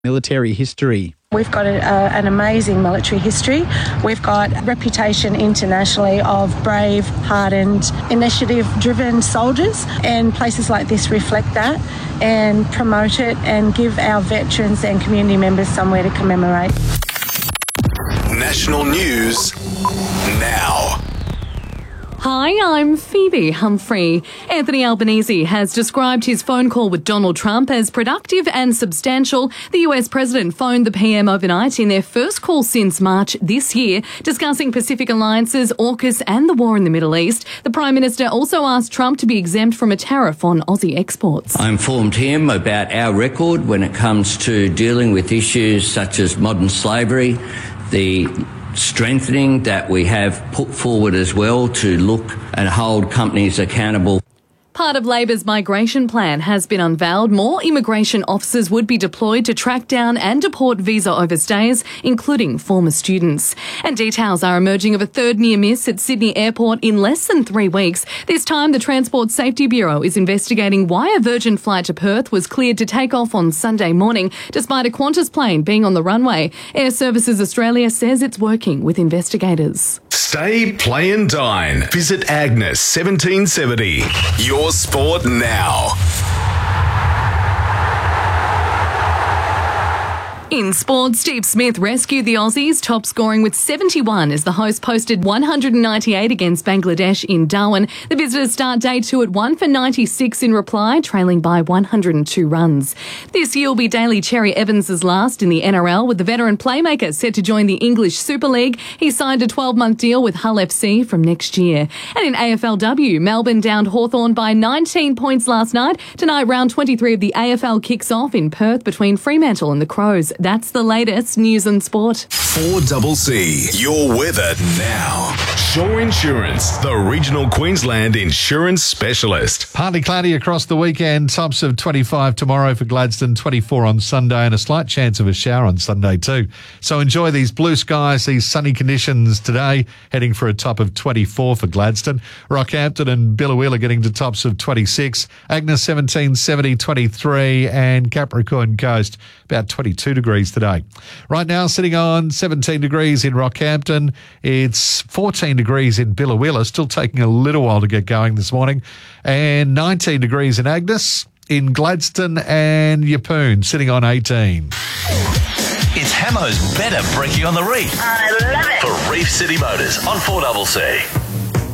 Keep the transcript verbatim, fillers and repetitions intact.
military history. We've got a, uh, an amazing military history. We've got a reputation internationally of brave, hardened, initiative-driven soldiers, and places like this reflect that and promote it and give our veterans and community members somewhere to commemorate. National news now. Hi, I'm Phoebe Humphrey. Anthony Albanese has described his phone call with Donald Trump as productive and substantial. The U S president phoned the P M overnight in their first call since March this year, discussing Pacific alliances, AUKUS and the war in the Middle East. The Prime Minister also asked Trump to be exempt from a tariff on Aussie exports. I informed him about our record when it comes to dealing with issues such as modern slavery, the strengthening that we have put forward as well to look and hold companies accountable. Part of Labor's migration plan has been unveiled. More immigration officers would be deployed to track down and deport visa overstayers, including former students. And details are emerging of a third near miss at Sydney Airport in less than three weeks. This time, the Transport Safety Bureau is investigating why a Virgin flight to Perth was cleared to take off on Sunday morning, despite a Qantas plane being on the runway. Air Services Australia says it's working with investigators. Stay, play and dine. Visit Agnes seventeen seventy. Your sport now. In sport, Steve Smith rescued the Aussies, top scoring with seventy-one as the host posted one hundred ninety-eight against Bangladesh in Darwin. The visitors start day two at one for ninety-six in reply, trailing by one hundred two runs. This year will be Daly Cherry Evans' last in the N R L, with the veteran playmaker set to join the English Super League. He signed a twelve-month deal with Hull F C from next year. And in A F L W, Melbourne downed Hawthorn by nineteen points last night. Tonight, round twenty-three of the A F L kicks off in Perth between Fremantle and the Crows. That's the latest news and sport. four C C, your weather now. Shore Insurance, the regional Queensland insurance specialist. Partly cloudy across the weekend. Tops of twenty-five tomorrow for Gladstone, twenty-four on Sunday, and a slight chance of a shower on Sunday too. So enjoy these blue skies, these sunny conditions today, heading for a top of twenty-four for Gladstone. Rockhampton and Billawheeler getting to tops of twenty-six. Agnes seventeen seventy, twenty-three, and Capricorn Coast about twenty-two degrees today. Right now, sitting on seventeen degrees in Rockhampton. It's fourteen degrees in Billawheeler, still taking a little while to get going this morning, and nineteen degrees in Agnes, in Gladstone and Yeppoon, sitting on eighteen. It's Hamo's Better Brekkie on the Reef. I love it. For Reef City Motors on four C C.